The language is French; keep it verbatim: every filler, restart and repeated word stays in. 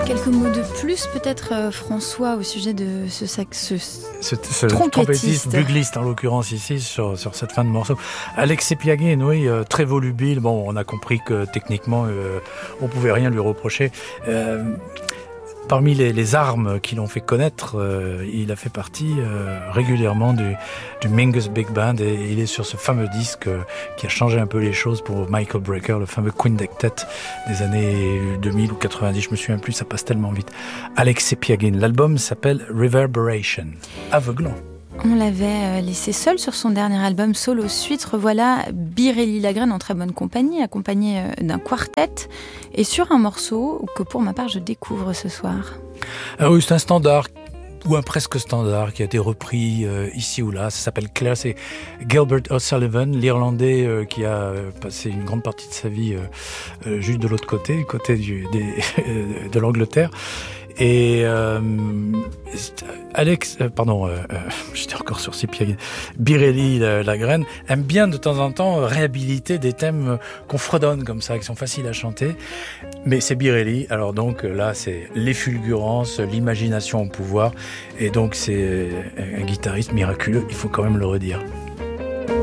Quelques mots de plus peut-être, euh, François, au sujet de ce sax, ce, ce, ce trompettiste, trompettiste, bugliste en l'occurrence ici sur, sur cette fin de morceau. Alexei Piagin, oui, euh, très volubile. Bon, on a compris que techniquement, euh, on pouvait rien lui reprocher. Euh, Parmi les, les armes qui l'ont fait connaître, euh, il a fait partie euh, régulièrement du, du Mingus Big Band et il est sur ce fameux disque euh, qui a changé un peu les choses pour Michael Brecker, le fameux Quintet des années deux mille ou quatre-vingt-dix, je me souviens plus, ça passe tellement vite. Alexei Piagin, l'album s'appelle Reverberation, aveuglant. On l'avait laissé seul sur son dernier album Solo Suite. Revoilà Birelli Lagrène en très bonne compagnie, accompagné d'un quartet et sur un morceau que pour ma part je découvre ce soir. Ah oui, c'est un standard ou un presque standard qui a été repris euh, ici ou là. Ça s'appelle Claire, c'est Gilbert O'Sullivan, l'Irlandais euh, qui a euh, passé une grande partie de sa vie euh, euh, juste de l'autre côté, du côté du, des, de l'Angleterre. Et euh, Alex, euh, pardon, euh, euh, j'étais encore sur ses pieds. Birelli Lagrène aime bien de temps en temps réhabiliter des thèmes qu'on fredonne comme ça, qui sont faciles à chanter. Mais c'est Birelli, alors donc là c'est l'effulgurance, l'imagination au pouvoir, et donc c'est un guitariste miraculeux. Il faut quand même le redire.